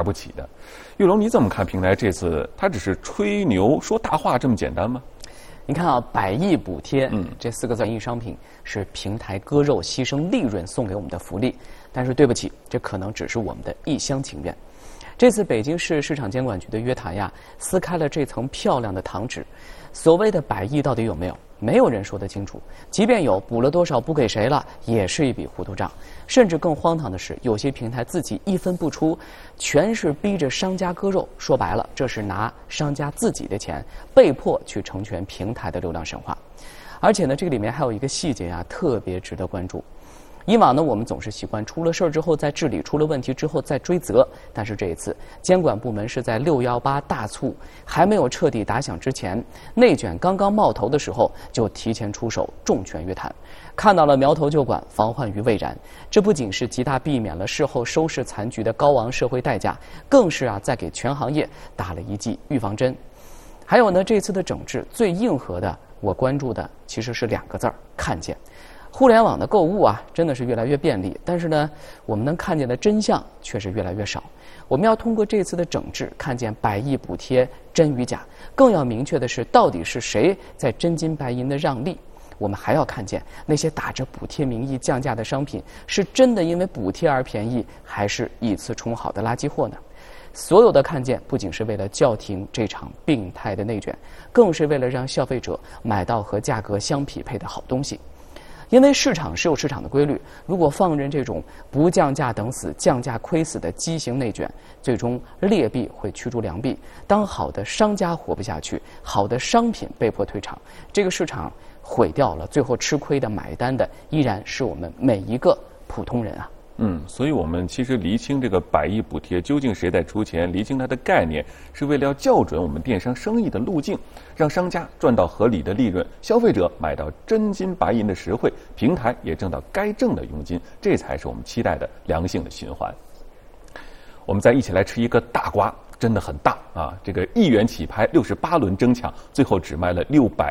玩不起的。玉龙，你怎么看平台这次它只是吹牛说大话这么简单吗？ 你看啊，100亿补贴，这4个字文艺商品是平台割肉牺牲利润送给我们的福利，但是对不起，这可能只是我们的一厢情愿。这次北京市市场监管局的约谈呀，撕开了这层漂亮的糖纸。所谓的100亿到底有没有？没有人说得清楚。即便有，补了多少，补给谁了，也是一笔糊涂账。甚至更荒唐的是，有些平台自己一分不出，全是逼着商家割肉。说白了，这是拿商家自己的钱，被迫去成全平台的流量神话。而且呢，这个里面还有一个细节啊，特别值得关注。以往呢，我们总是习惯出了事儿之后再治理，出了问题之后再追责。但是这一次，监管部门是在618大促还没有彻底打响之前，内卷刚刚冒头的时候，就提前出手，重拳约谈。看到了苗头就管，防患于未然。这不仅是极大避免了事后收拾残局的高昂社会代价，更是在给全行业打了一剂预防针。还有呢，这次的整治最硬核的，我关注的其实是2个字儿：看见。互联网的购物啊，真的是越来越便利，但是呢，我们能看见的真相却是越来越少。我们要通过这次的整治，看见100亿补贴真与假，更要明确的是，到底是谁在真金白银的让利。我们还要看见那些打着补贴名义降价的商品，是真的因为补贴而便宜，还是以次充好的垃圾货呢？所有的看见，不仅是为了叫停这场病态的内卷，更是为了让消费者买到和价格相匹配的好东西。因为市场是有市场的规律，如果放任这种不降价等死、降价亏死的畸形内卷，最终劣币会驱逐良币。当好的商家活不下去，好的商品被迫退场，这个市场毁掉了，最后吃亏的、买单的依然是我们每一个普通人啊。 所以我们其实厘清这个100亿补贴究竟谁在出钱，厘清它的概念，是为了要校准我们电商生意的路径，让商家赚到合理的利润，消费者买到真金白银的实惠，平台也挣到该挣的佣金，这才是我们期待的良性的循环。我们再一起来吃一个大瓜，真的很大啊！这个1元起拍68轮争抢，最后只卖了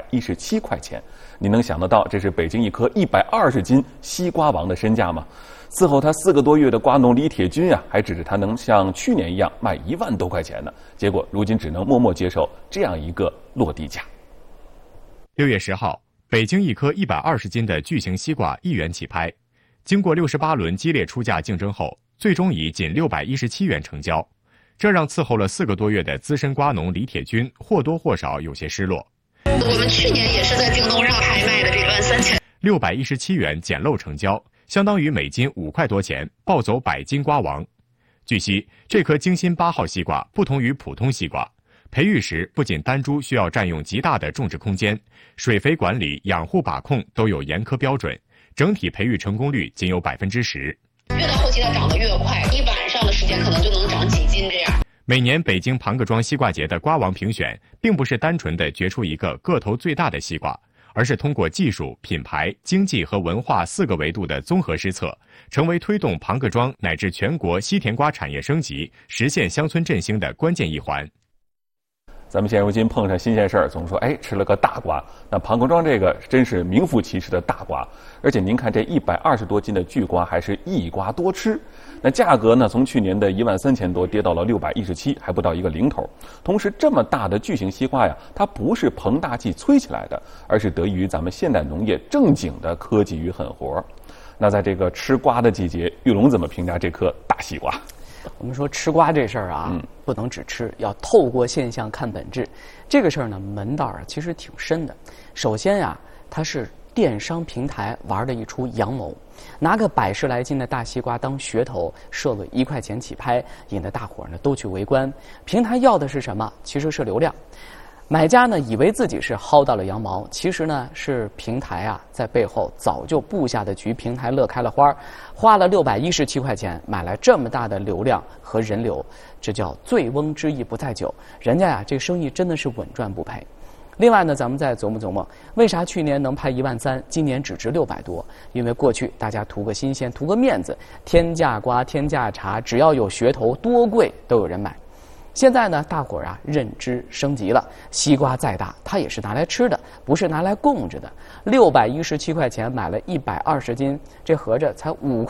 617块钱。你能想得到这是北京一颗120斤西瓜王的身价吗？伺候他4个多月的瓜农李铁军啊，还指着他能像去年一样卖1万多块钱呢。结果如今只能默默接受这样一个落地价。 6月10号，北京一颗120斤的巨型西瓜1元起拍，经过68轮激烈出价竞争后，最终以仅617元成交。这让伺候了4个多月的资深瓜农李铁军或多或少有些失落。 我们去年也是在京东上拍卖的这 13000，617元捡漏成交，相当于每斤5块多钱，抱走100斤瓜王。据悉，这颗京新8号西瓜不同于普通西瓜，培育时不仅单株需要占用极大的种植空间，水肥管理、养护把控都有严苛标准，整体培育成功率仅有10%。 越到后期它长得越快，一晚上的时间可能就能长几斤这样。 每年北京庞各庄西瓜节的瓜王评选，并不是单纯的决出一个个头最大的西瓜，而是通过技术、品牌、经济和文化4个维度的综合施策，成为推动庞各庄乃至全国西甜瓜产业升级、实现乡村振兴的关键一环。 咱们现如今碰上新鲜事儿，总说吃了个大瓜。那庞各庄这个真是名副其实的大瓜，而且您看这120多斤的巨瓜还是一瓜多吃。那价格呢，从去年的13000多跌到了617，还不到一个零头。同时，这么大的巨型西瓜呀，它不是膨大剂催起来的，而是得益于咱们现代农业正经的科技与狠活。那在这个吃瓜的季节，玉龙怎么评价这颗大西瓜？ 我们说吃瓜这事儿啊，不能只吃，要透过现象看本质。这个事儿呢，门道其实挺深的。首先呀，它是电商平台玩的一出阳谋，拿个110来斤的大西瓜当噱头，设个1块钱起拍，引得大伙呢都去围观。平台要的是什么？其实是流量。买家呢以为自己是薅到了羊毛，其实呢是平台在背后早就布下的局，平台乐开了花，花了617块钱买来这么大的流量和人流，这叫醉翁之意不在酒，人家这个生意真的是稳赚不赔。另外呢，咱们再琢磨琢磨，为啥去年能拍13000，今年只值600多？因为过去大家图个新鲜，图个面子，天价瓜、天价茶，只要有噱头，多贵都有人买。现在呢，大伙儿认知升级了，西瓜再大，它也是拿来吃的，不是拿来供着的。617块钱买了120斤，这合着才5块